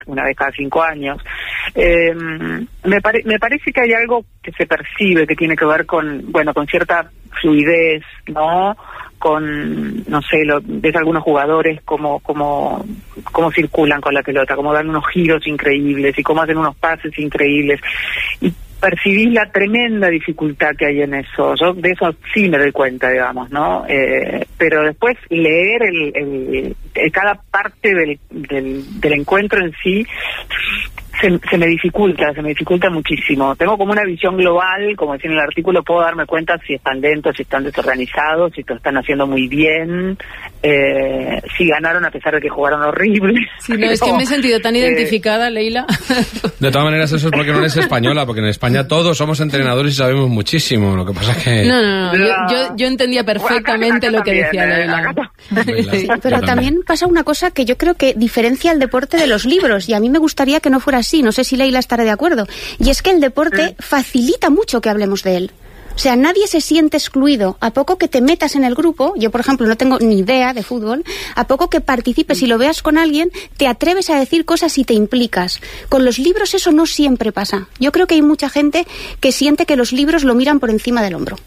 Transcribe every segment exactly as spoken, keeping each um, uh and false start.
una vez cada cinco años. Eh, me, pare, me parece que hay algo que se percibe que tiene que ver con, bueno, con cierta fluidez, ¿no? Con, no sé, lo, ves algunos jugadores como, como, cómo circulan con la pelota, cómo dan unos giros increíbles y cómo hacen unos pases increíbles. Y percibís la tremenda dificultad que hay en eso. Yo de eso sí me doy cuenta, digamos, ¿no? Eh, pero después leer el, el, el cada parte del, del, del encuentro en sí se, se me dificulta, se me dificulta muchísimo. Tengo como una visión global, como decía en el artículo, puedo darme cuenta si están lentos, si están desorganizados, si lo están haciendo muy bien, eh, si ganaron a pesar de que jugaron horrible. Sí, no, es que me he sentido tan identificada, eh, Leila. De todas maneras, eso es porque no eres española, porque en España todos somos entrenadores y sabemos muchísimo. Lo que pasa es que... No, no, no. Yo, yo, yo entendía perfectamente acá, acá lo que decía también, Leila. Eh, sí, pero también pasa una cosa que yo creo que diferencia el deporte de los libros, y a mí me gustaría que no fuera así. No sé si Leila estará de acuerdo. Y es que el deporte facilita mucho que hablemos de él. O sea, nadie se siente excluido. A poco que te metas en el grupo, yo por ejemplo no tengo ni idea de fútbol, a poco que participes y lo veas con alguien, te atreves a decir cosas y te implicas. Con los libros eso no siempre pasa. Yo creo que hay mucha gente que siente que los libros lo miran por encima del hombro.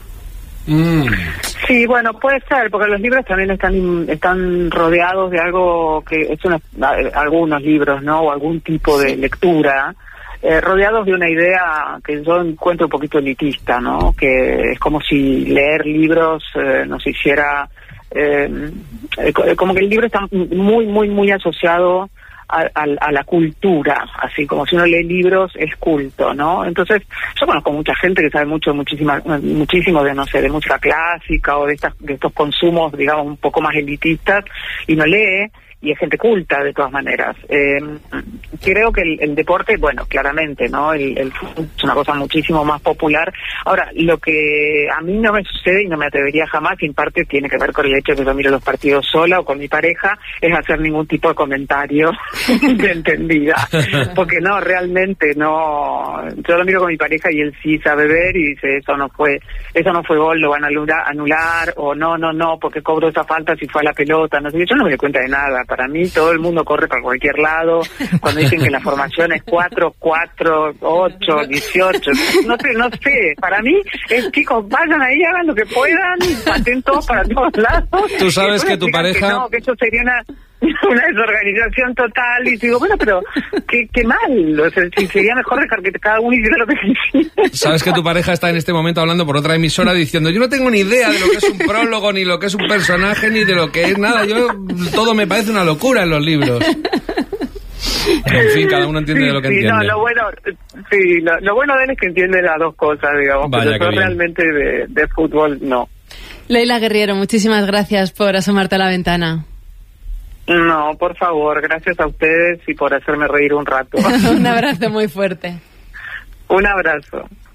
Mm. Sí, bueno, puede ser, porque los libros también están están rodeados de algo que es una, algunos libros, ¿no? O algún tipo de lectura, eh, rodeados de una idea que yo encuentro un poquito elitista, ¿no? Que es como si leer libros eh, nos hiciera, eh, como que el libro está muy, muy, muy asociado A, a, a la cultura, así como si uno lee libros es culto, ¿no? Entonces yo conozco mucha gente que sabe mucho, muchísima, muchísimo de, no sé, de música clásica o de estas, de estos consumos, digamos, un poco más elitistas, y no lee, y es gente culta de todas maneras. Eh, creo que el, el deporte, bueno, claramente, ¿no? El, el fútbol es una cosa muchísimo más popular. Ahora, lo que a mí no me sucede y no me atrevería jamás, y en parte tiene que ver con el hecho de que yo miro los partidos sola o con mi pareja, es hacer ningún tipo de comentario de entendida. Porque no, realmente no. Yo lo miro con mi pareja y él sí sabe ver y dice, eso no fue, eso no fue gol, lo van a anular, anular o no, no, no, porque cobró esa falta si fue a la pelota, no sé. Yo no me doy cuenta de nada. Para mí todo el mundo corre para cualquier lado. Cuando dicen que la formación es cuatro, cuatro, ocho, dieciocho, no sé, no sé. Para mí es, chicos, vayan ahí, hagan lo que puedan, pasen todos para todos lados. Tú sabes que tu pareja... Que no, que eso sería una... una desorganización total, y digo, bueno, pero qué, qué mal, o sea, si sería mejor dejar que cada uno hiciera lo que quisiera. Sabes que tu pareja está en este momento hablando por otra emisora diciendo, yo no tengo ni idea de lo que es un prólogo, ni lo que es un personaje, ni de lo que es nada, yo todo me parece una locura en los libros. En fin, cada uno entiende sí, de lo que sí, entiende. No, lo bueno, sí, lo, lo bueno de él es que entiende las dos cosas, digamos, Vaya, pero yo realmente de, de fútbol no. Leila Guerriero, muchísimas gracias por asomarte a la ventana. No, por favor, gracias a ustedes y por hacerme reír un rato. Un abrazo muy fuerte. Un abrazo.